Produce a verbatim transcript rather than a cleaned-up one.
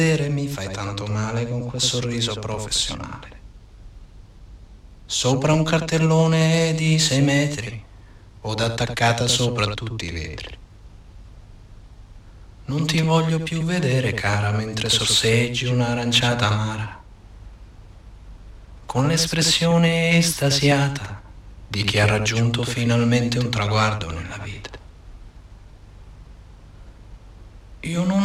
Mi fai tanto male con quel sorriso professionale. Sopra un cartellone di sei metri, od attaccata sopra tutti i vetri. Non ti voglio più vedere, cara, mentre sorseggi un'aranciata amara, con l'espressione estasiata di chi ha raggiunto finalmente un traguardo nella vita. Io non